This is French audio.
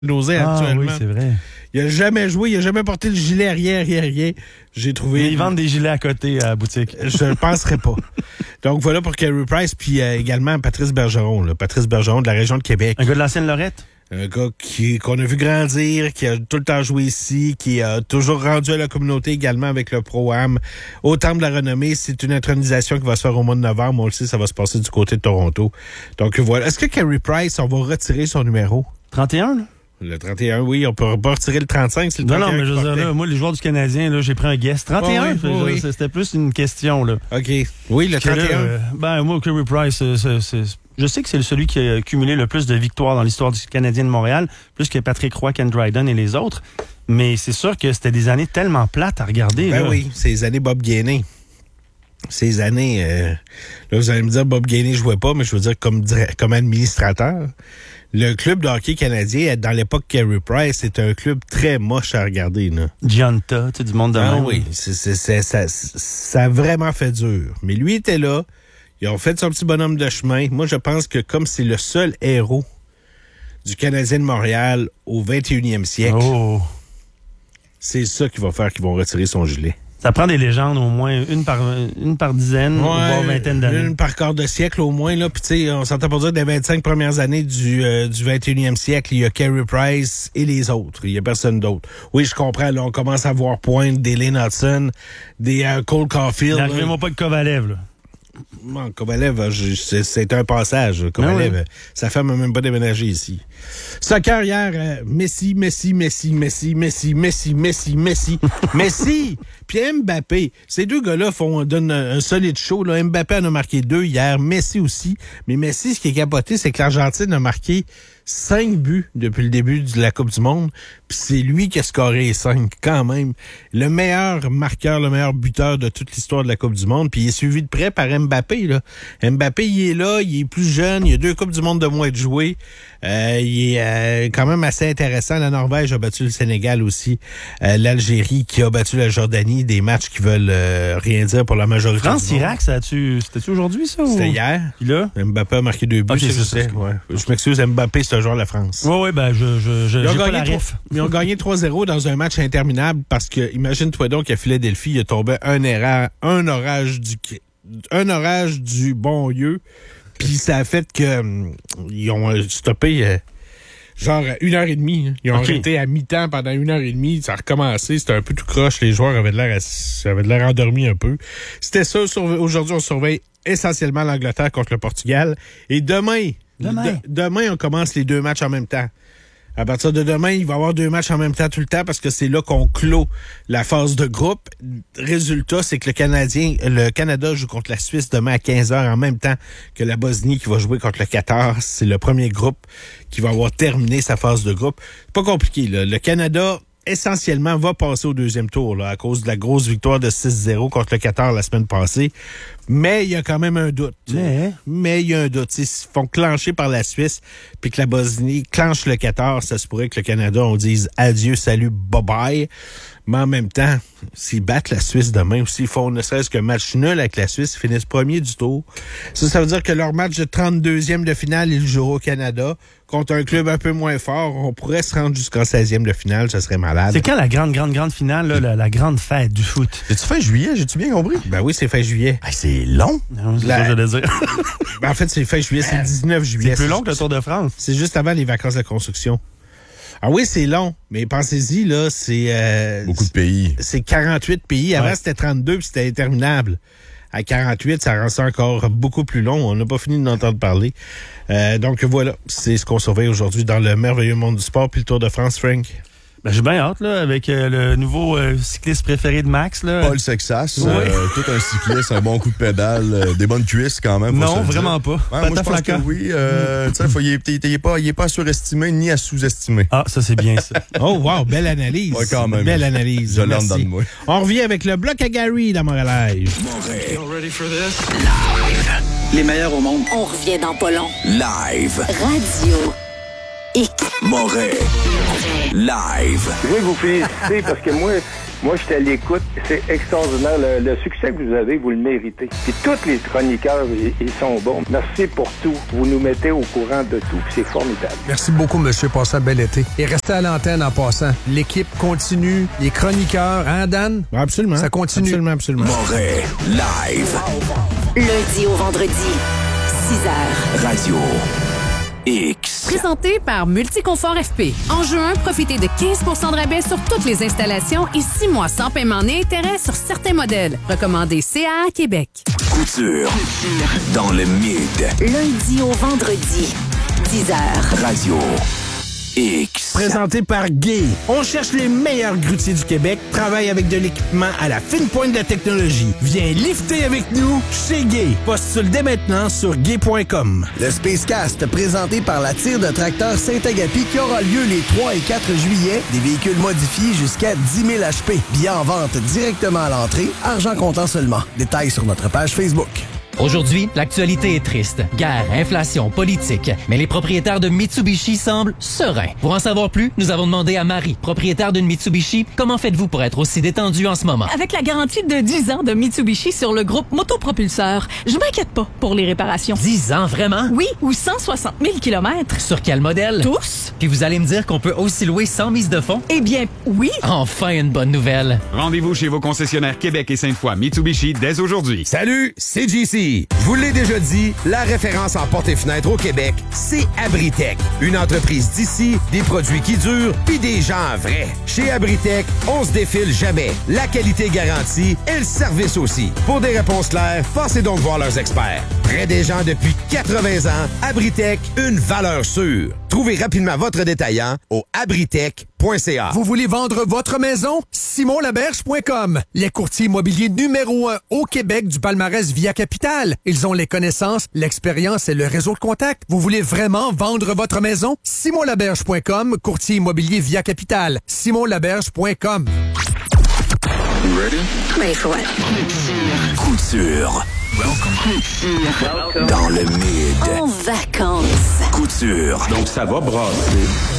nausée actuellement. Oui, c'est vrai. Il n'a jamais joué, il n'a jamais porté le gilet, rien. J'ai trouvé... Mais ils vendent des gilets à côté à la boutique. Je ne penserais pas. Donc voilà pour Carey Price, puis également Patrice Bergeron. Patrice Bergeron de la région de Québec. Un gars de l'ancienne Lorette? Un gars qu'on a vu grandir, qui a tout le temps joué ici, qui a toujours rendu à la communauté également avec le Pro-Am. Au Temple de la Renommée, c'est une intronisation qui va se faire au mois de novembre. On le sait, ça va se passer du côté de Toronto. Donc voilà. Est-ce que Carey Price, on va retirer son numéro? 31, là? Le 31, oui. On peut pas retirer le 35, c'est le 31. Non, mais je veux dire, là, moi, les joueurs du Canadien, là, j'ai pris un guess. 31? Oui. C'était plus une question, là. OK. Oui, le 31. Là, moi, Carey Price, je sais que c'est celui qui a cumulé le plus de victoires dans l'histoire du Canadien de Montréal, plus que Patrick Roy, Ken Dryden et les autres. Mais c'est sûr que c'était des années tellement plates à regarder. Ben là. oui, c'est les années Bob Gainey. Ces années... là, vous allez me dire, Bob Gainey jouait pas, mais je veux dire comme administrateur. Le club de hockey canadien, dans l'époque Carey Price, c'était un club très moche à regarder. Là. Gianta, tu sais, du monde de même. Oui, ça a vraiment fait dur. Mais lui était là. Ils ont fait son petit bonhomme de chemin. Moi, je pense que comme c'est le seul héros du Canadien de Montréal au 21e siècle, c'est ça qui va faire qu'ils vont retirer son gilet. Ça prend des légendes, au moins une par dizaine, voire vingtaine d'années. Une par quart de siècle au moins. Là. Puis tu sais, on s'entend pour dire des 25 premières années du 21e siècle, il y a Carey Price et les autres. Il y a personne d'autre. Oui, je comprends. Là, on commence à voir pointe des Lynn Hudson, des Cole Caulfield. N'arrivez-moi pas de Kovalev, là. Non, Kovalev, c'est un passage. Kovalev, sa femme n'a même pas déménagé ici. Soccer hier, Messi, puis Mbappé. Ces deux gars-là donnent un solide show. Là. Mbappé en a marqué 2 hier, Messi aussi. Mais Messi, ce qui est capoté, c'est que l'Argentine a marqué 5 buts depuis le début de la Coupe du Monde. Puis c'est lui qui a scoré 5 quand même. Le meilleur marqueur, le meilleur buteur de toute l'histoire de la Coupe du Monde. Puis il est suivi de près par Mbappé. Là. Mbappé, il est là, il est plus jeune, il a 2 Coupes du Monde de moins de jouer. Il est quand même assez intéressant. La Norvège a battu le Sénégal aussi. L'Algérie qui a battu la Jordanie. Des matchs qui veulent rien dire pour la majorité. France-Irak, c'était-tu aujourd'hui, ça? C'était hier. Puis là? Mbappé a marqué 2 buts. Okay, c'est ça. Ouais. Je m'excuse, Mbappé, c'est un joueur de la France. Oui, ben j'ai pas la ref. Ils ont gagné 3-0 dans un match interminable parce que, imagine-toi donc qu'à Philadelphie, il a tombé un orage du bon Dieu. Puis ça a fait que ils ont stoppé genre 1h30. Ils ont arrêté à mi-temps pendant 1h30. Ça a recommencé. C'était un peu tout croche. Les joueurs avaient de l'air endormis un peu. C'était ça. Aujourd'hui, on surveille essentiellement l'Angleterre contre le Portugal. Et demain, on commence les 2 matchs en même temps. À partir de demain, il va y avoir 2 matchs en même temps tout le temps parce que c'est là qu'on clôt la phase de groupe. Résultat, c'est que le Canada joue contre la Suisse demain à 15h en même temps que la Bosnie qui va jouer contre le Qatar. C'est le premier groupe qui va avoir terminé sa phase de groupe. C'est pas compliqué, là. Le Canada, essentiellement, va passer au 2e tour là, à cause de la grosse victoire de 6-0 contre le Qatar la semaine passée. Mais il y a quand même un doute. Mais il y a un doute. S'ils font clencher par la Suisse puis que la Bosnie clenche le Qatar, ça se pourrait que le Canada, on dise adieu, salut, bye-bye. Mais en même temps, s'ils battent la Suisse demain ou s'ils font ne serait-ce qu'un match nul avec la Suisse, ils finissent premier du tour. Ça veut dire que leur match de 32e de finale, ils joueront au Canada. Contre un club un peu moins fort, on pourrait se rendre jusqu'en 16e de finale, ça serait malade. C'est quand la grande finale, là, la grande fête du foot? C'est-tu fin juillet, j'ai-tu bien compris? Ben oui, c'est fin juillet. Hey, c'est long. Non, c'est ça que j'allais dire. Ben en fait, c'est fin juillet, c'est le 19 juillet. C'est plus long que le Tour de France. C'est juste avant les vacances de construction. Ah oui, c'est long, mais pensez-y, là, c'est... beaucoup de pays. C'est 48 pays. Avant, c'était 32 puis c'était interminable. À 48, ça rend ça encore beaucoup plus long. On n'a pas fini d'entendre parler. Donc voilà, c'est ce qu'on surveille aujourd'hui dans le merveilleux monde du sport puis le Tour de France, Frank. Ben, j'ai bien hâte, là, avec le nouveau cycliste préféré de Max, là. Paul Sexas, tout un cycliste, un bon coup de pédale, des bonnes cuisses quand même. Non, vraiment pas. Ouais, moi, je pense que oui. Il est pas à surestimé ni à sous-estimer. Ah, ça, c'est bien, ça. Oh, wow, belle analyse. Ouais, quand même. Belle analyse. Je l'ai dans de moi. On revient avec le bloc à Gary dans Montréal. Live. Les meilleurs au monde. On revient dans pas long. Live. Radio X. Montréal. Live. Je vais vous féliciter parce que moi, Moi, j'étais à l'écoute. C'est extraordinaire. Le succès que vous avez, vous le méritez. Puis tous les chroniqueurs, ils sont bons. Merci pour tout. Vous nous mettez au courant de tout. Puis c'est formidable. Merci beaucoup, monsieur. Passez un bel été. Et restez à l'antenne en passant. L'équipe continue. Les chroniqueurs, hein, Dan? Absolument. Ça continue. Absolument, absolument. Moret live. Lundi au vendredi, 6h. Radio X. Présenté par Multiconfort FP. En juin, profitez de 15 % de rabais sur toutes les installations et 6 mois sans paiement ni intérêt sur certains modèles. Recommandé CA Québec. Couture. Dans le mid. Lundi au vendredi, 10h. Radio X. Présenté par Gay. On cherche les meilleurs grutiers du Québec, travaille avec de l'équipement à la fine pointe de la technologie. Viens lifter avec nous chez Gay. Postule dès maintenant sur gay.com. Le Spacecast, présenté par la tire de tracteur Saint-Agapi, qui aura lieu les 3 et 4 juillet. Des véhicules modifiés jusqu'à 10 000 HP. Billets en vente directement à l'entrée. Argent comptant seulement. Détails sur notre page Facebook. Aujourd'hui, l'actualité est triste. Guerre, inflation, politique. Mais les propriétaires de Mitsubishi semblent sereins. Pour en savoir plus, nous avons demandé à Marie, propriétaire d'une Mitsubishi, comment faites-vous pour être aussi détendu en ce moment? Avec la garantie de 10 ans de Mitsubishi sur le groupe Motopropulseur, je m'inquiète pas pour les réparations. 10 ans, vraiment? Oui, ou 160 000 km. Sur quel modèle? Tous. Puis vous allez me dire qu'on peut aussi louer sans mise de fonds? Eh bien, oui. Enfin une bonne nouvelle. Rendez-vous chez vos concessionnaires Québec et Sainte-Foy Mitsubishi dès aujourd'hui. Salut, c'est JC. Je vous l'ai déjà dit, la référence en portes et fenêtres au Québec, c'est Abritech. Une entreprise d'ici, des produits qui durent, puis des gens vrais. Chez Abritech, on se défile jamais. La qualité garantie et le service aussi. Pour des réponses claires, passez donc voir leurs experts. Près des gens depuis 80 ans, Abritech, une valeur sûre. Trouvez rapidement votre détaillant au abritech.ca. Vous voulez vendre votre maison? SimonLaberge.com. Les courtiers immobiliers numéro 1 au Québec du palmarès Via Capital. Ils ont les connaissances, l'expérience et le réseau de contacts. Vous voulez vraiment vendre votre maison? SimonLaberge.com, courtier immobilier Via Capital. SimonLaberge.com. Ready? Wait for it. Couture. Welcome. Dans le mid. En vacances. Couture. Donc ça va brasser.